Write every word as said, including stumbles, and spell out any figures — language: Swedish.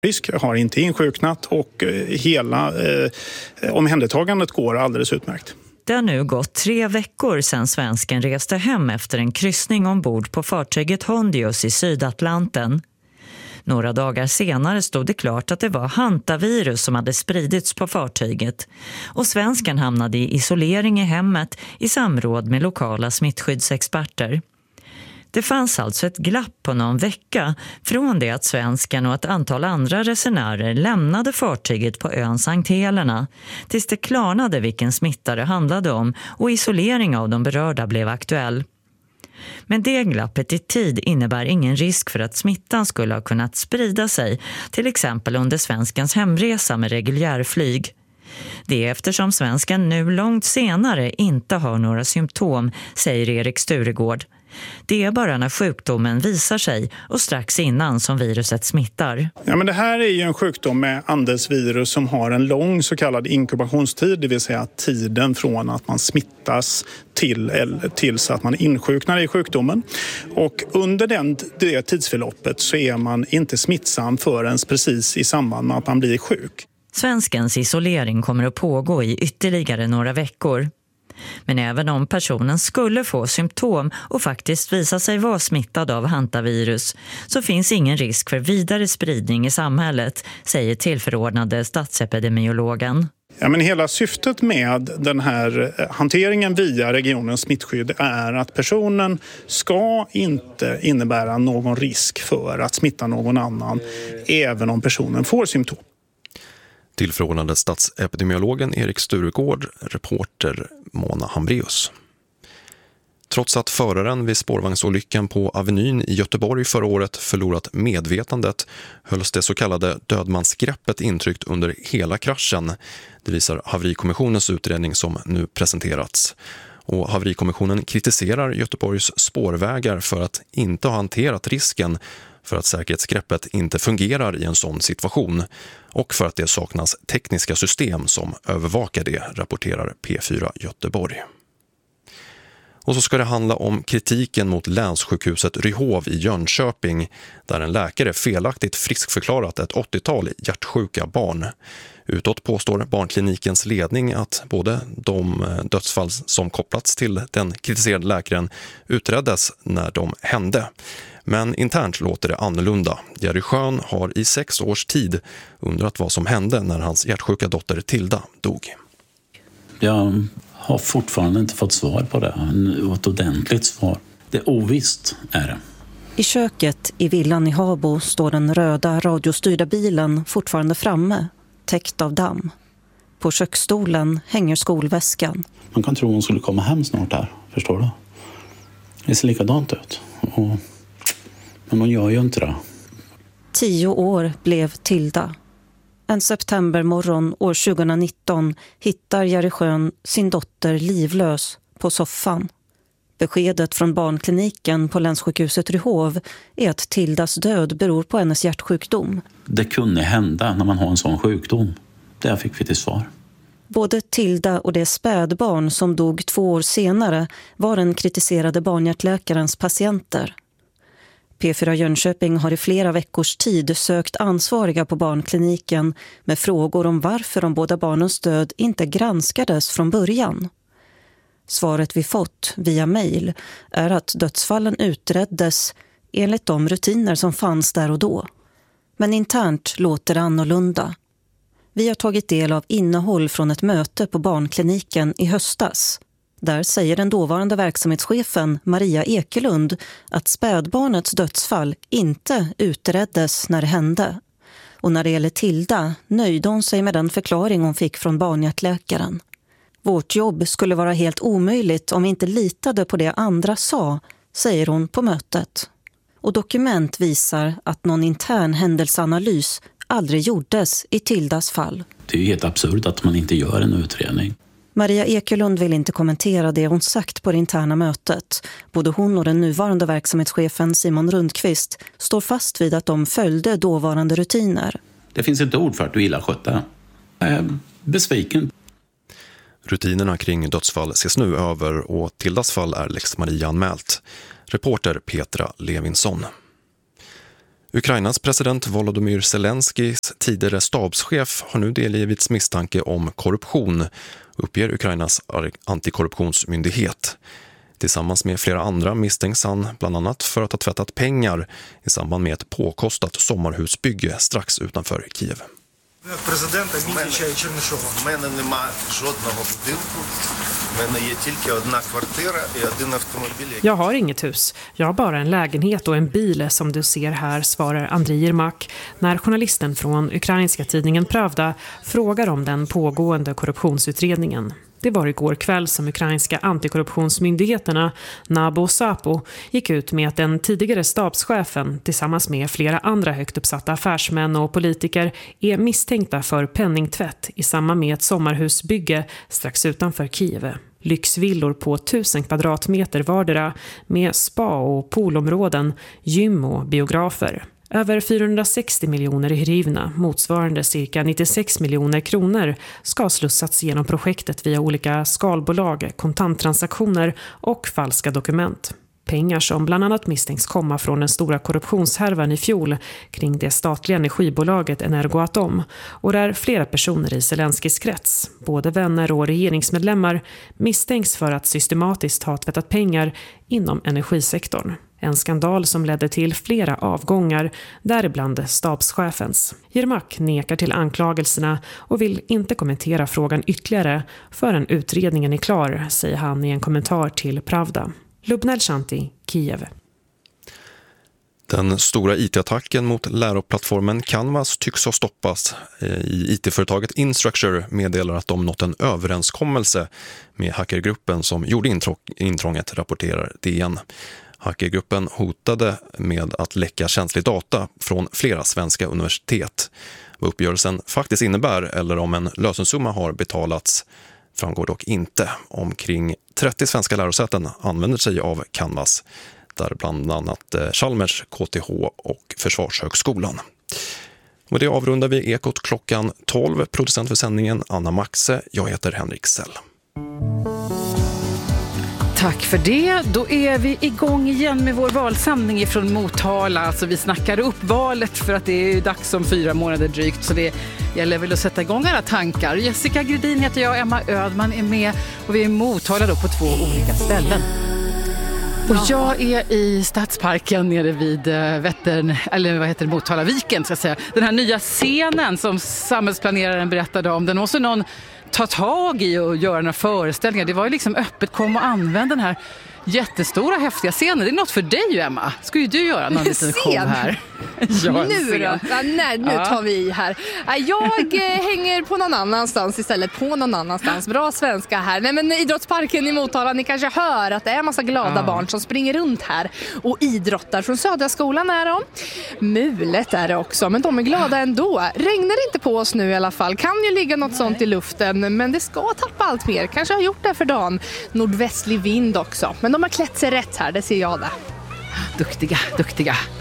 Risk har inte insjuknat och hela eh, omhändertagandet går alldeles utmärkt. Det har nu gått tre veckor sedan svensken reste hem efter en kryssning ombord på fartyget Hondius i Sydatlanten. Några dagar senare stod det klart att det var hantavirus som hade spridits på fartyget och svensken hamnade i isolering i hemmet i samråd med lokala smittskyddsexperter. Det fanns alltså ett glapp på någon vecka från det att svensken och ett antal andra resenärer lämnade fartyget på ön Sankt Helena tills det klarnade vilken smitta det handlade om och isolering av de berörda blev aktuell. Men det glappet i tid innebär ingen risk för att smittan skulle ha kunnat sprida sig, till exempel under svenskens hemresa med reguljärflyg. Det är eftersom svensken nu långt senare inte har några symptom, säger Erik Sturegård. Det är bara när sjukdomen visar sig och strax innan som viruset smittar. Ja, men det här är ju en sjukdom med Andesvirus som har en lång så kallad inkubationstid, det vill säga tiden från att man smittas till eller tills att man insjuknar i sjukdomen. Och under den, det tidsförloppet så är man inte smittsam förrän precis i samband med att man blir sjuk. Svenskens isolering kommer att pågå i ytterligare några veckor. Men även om personen skulle få symptom och faktiskt visa sig vara smittad av hantavirus så finns ingen risk för vidare spridning i samhället, säger tillförordnade statsepidemiologen. Ja, men hela syftet med den här hanteringen via regionens smittskydd är att personen ska inte innebära någon risk för att smitta någon annan även om personen får symptom. Tillförordnade statsepidemiologen Erik Sturegård, reporter Mona Hambrius. Trots att föraren vid spårvagnsolyckan på Avenyn i Göteborg förra året förlorat medvetandet hölls det så kallade dödmansgreppet intryckt under hela kraschen. Det visar haverikommissionens utredning som nu presenterats. Och haverikommissionen kritiserar Göteborgs spårvägar för att inte ha hanterat risken för att säkerhetsgreppet inte fungerar i en sån situation och för att det saknas tekniska system som övervakar det, rapporterar P fyra Göteborg. Och så ska det handla om kritiken mot länssjukhuset Ryhov i Jönköping där en läkare felaktigt friskförklarat ett åttiotal hjärtsjuka barn. Utåt påstår barnklinikens ledning att både de dödsfall som kopplats till den kritiserade läkaren utreddes när de hände. Men internt låter det annorlunda. Jerry Schön har i sex års tid undrat vad som hände när hans hjärtsjuka dotter Tilda dog. Jag har fortfarande inte fått svar på det. Ett ordentligt svar. Det är ovisst är det. I köket i villan i Habo står den röda radiostyrda bilen fortfarande framme, täckt av damm. På köksstolen hänger skolväskan. Man kan tro hon skulle komma hem snart här, förstår du? Det ser likadant ut. Och... men hon gör ju inte det. Tio år blev Tilda. En septembermorgon år tjugonitton hittar Jerry Schön sin dotter livlös på soffan. Beskedet från barnkliniken på länssjukhuset Ryhov är att Tildas död beror på hennes hjärtsjukdom. Det kunde hända när man har en sån sjukdom. Där fick vi till svar. Både Tilda och det spädbarn som dog två år senare var den kritiserade barnhjärtläkarens patienter. P fyra Jönköping har i flera veckors tid sökt ansvariga på barnkliniken med frågor om varför de båda barnens död inte granskades från början. Svaret vi fått via mejl är att dödsfallen utreddes enligt de rutiner som fanns där och då. Men internt låter det annorlunda. Vi har tagit del av innehåll från ett möte på barnkliniken i höstas. Där säger den dåvarande verksamhetschefen Maria Ekelund att spädbarnets dödsfall inte utreddes när det hände. Och när det gäller Tilda nöjde hon sig med den förklaring hon fick från barnhjärtläkaren. Vårt jobb skulle vara helt omöjligt om vi inte litade på det andra sa, säger hon på mötet. Och dokument visar att någon intern händelseanalys aldrig gjordes i Tildas fall. Det är ju helt absurt att man inte gör en utredning. Maria Ekelund vill inte kommentera det hon sagt på det interna mötet. Både hon och den nuvarande verksamhetschefen Simon Rundqvist står fast vid att de följde dåvarande rutiner. Det finns ett ord för att du illa skötta. Jag är besviken. Rutinerna kring dödsfall ses nu över och Tildas fall är Lex Maria anmält. Reporter Petra Levinsson. Ukrainas president Volodymyr Zelenskyjs tidigare stabschef har nu delgivits misstanke om korruption, uppger Ukrainas antikorruptionsmyndighet. Tillsammans med flera andra misstänks han bland annat för att ha tvättat pengar i samband med ett påkostat sommarhusbygge strax utanför Kiev. Президента Мітіча і Чернишова. У мене нема жодного будинку. У мене є тільки одна квартира і один автомобіль. Jag har inget hus. Jag har bara en lägenhet och en bil som du ser här, svarar Andriy Yermak när journalisten från ukrainska tidningen Pravda frågar om den pågående korruptionsutredningen. Det var igår kväll som ukrainska antikorruptionsmyndigheterna Nabo och Sapo gick ut med att den tidigare stabschefen tillsammans med flera andra högt uppsatta affärsmän och politiker är misstänkta för penningtvätt i samband med ett sommarhusbygge strax utanför Kiev. Lyxvillor på tusen kvadratmeter vardera med spa- och poolområden, gym och biografer. Över fyrahundrasextio miljoner hryvnia, motsvarande cirka nittiosex miljoner kronor, ska slussats genom projektet via olika skalbolag, kontanttransaktioner och falska dokument. Pengar som bland annat misstänks komma från den stora korruptionshärvan i fjol kring det statliga energibolaget Energoatom och där flera personer i Zelenskyjs krets, både vänner och regeringsmedlemmar, misstänks för att systematiskt ha tvättat pengar inom energisektorn. En skandal som ledde till flera avgångar, däribland stabschefens. Yermak nekar till anklagelserna och vill inte kommentera frågan ytterligare förrän utredningen är klar, säger han i en kommentar till Pravda. Lubnel Shanti, Kiev. Den stora I T-attacken mot läroplattformen Canvas tycks ha stoppats. I I T-företaget Instructure meddelar att de nått en överenskommelse med hackergruppen som gjorde intrånget, rapporterar D N. Hackergruppen hotade med att läcka känslig data från flera svenska universitet. Vad uppgörelsen faktiskt innebär eller om en lösensumma har betalats framgår dock inte. Omkring trettio svenska lärosäten använder sig av Canvas, där bland annat Chalmers, K T H och Försvarshögskolan. Och det avrundar vi Ekot klockan tolv. Producent för sändningen Anna Maxe. Jag heter Henrik Sell. Tack för det. Då är vi igång igen med vår valsamling från Motala. Alltså vi snackar upp valet för att det är dags om fyra månader drygt. Så det gäller väl att sätta igång alla tankar. Jessica Gredin heter jag, Emma Ödman är med. Och vi är i Motala då på två olika ställen. Och jag är i Stadsparken nere vid Vättern, eller vad heter det, Motalaviken ska jag säga. Den här nya scenen som samhällsplaneraren berättade om, den måste någon ta tag i och göra några föreställningar. Det var ju liksom öppet, kom och använd den här jättestora häftiga scenen. Det är något för dig, Emma. Ska ju du göra någon liten show här? Ja, nu då? Ja, nej, nu ja. tar vi i här. Jag hänger på någon annanstans istället. På någon annanstans. Bra svenska här. Nej, men Idrottsparken i Motala, ni kanske hör att det är en massa glada ja. barn som springer runt här och idrottar. Från Södra skolan är de. Mulet är det också, men de är glada ändå. Regnar inte på oss nu i alla fall. Kan ju ligga något sånt i luften, men det ska tappa allt mer. Kanske har gjort det för dagen. Nordvästlig vind också. Men de har klätt sig rätt här, det ser jag där. Duktiga, duktiga.